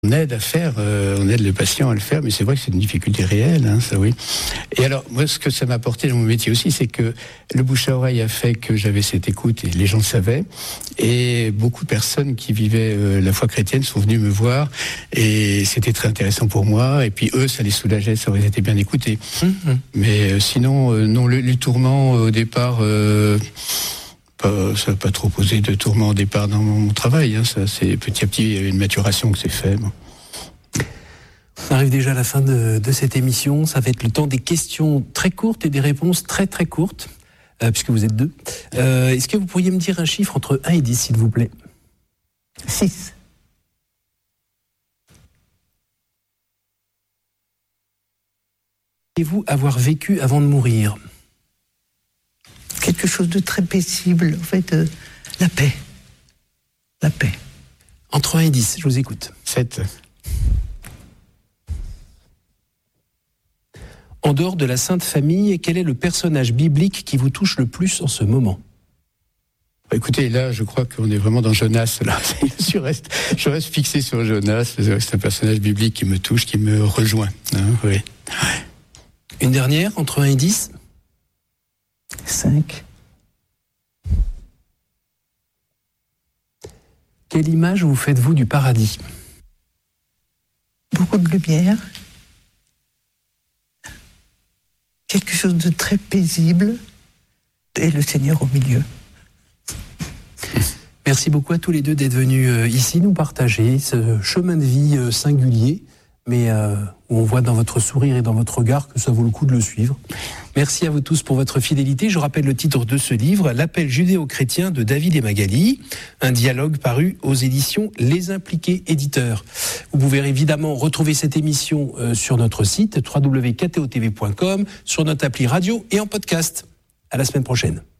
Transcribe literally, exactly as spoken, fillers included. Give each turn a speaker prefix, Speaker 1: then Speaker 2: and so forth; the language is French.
Speaker 1: On aide à faire, euh, on aide le patient à le faire, mais c'est vrai que c'est une difficulté réelle, hein, ça oui. Et alors, moi, ce que ça m'a apporté dans mon métier aussi, c'est que le bouche à oreille a fait que j'avais cette écoute et les gens le savaient. Et beaucoup de personnes qui vivaient euh, la foi chrétienne sont venues me voir et c'était très intéressant pour moi. Et puis eux, ça les soulageait, ça aurait été bien écouté. Mm-hmm. Mais euh, sinon, euh, non, le, le tourment euh, au départ. Euh, Pas, ça n'a pas trop posé de tourment au départ dans mon, mon travail. Hein. Ça, c'est petit à petit une maturation que c'est fait. Bon.
Speaker 2: On arrive déjà à la fin de, de cette émission. Ça va être le temps des questions très courtes et des réponses très très courtes, euh, puisque vous êtes deux. Euh, est-ce que vous pourriez me dire un chiffre entre un et dix, s'il vous plaît ?
Speaker 3: six.
Speaker 2: Qu'avez-vous avoir vécu avant de mourir ?
Speaker 3: Quelque chose de très paisible, en fait, euh, la paix. La paix.
Speaker 2: Entre un et dix, je vous écoute.
Speaker 1: sept.
Speaker 2: En dehors de la Sainte Famille, quel est le personnage biblique qui vous touche le plus en ce moment ?
Speaker 1: Écoutez, là, je crois qu'on est vraiment dans Jonas. Là. je, reste, je reste fixé sur Jonas. C'est un personnage biblique qui me touche, qui me rejoint. Hein, oui.
Speaker 2: Une dernière, entre un et dix ?
Speaker 3: cinq.
Speaker 2: Quelle image vous faites-vous du paradis ?
Speaker 3: Beaucoup de lumière. Quelque chose de très paisible. Et le Seigneur au milieu.
Speaker 2: Merci beaucoup à tous les deux d'être venus euh, ici nous partager ce chemin de vie euh, singulier, mais euh, où on voit dans votre sourire et dans votre regard que ça vaut le coup de le suivre. Merci à vous tous pour votre fidélité. Je rappelle le titre de ce livre, L'appel judéo-chrétien de David et Magali, un dialogue paru aux éditions Les Impliqués Éditeurs. Vous pouvez évidemment retrouver cette émission euh, sur notre site w w w point k t o t v point com, sur notre appli radio et en podcast. À la semaine prochaine.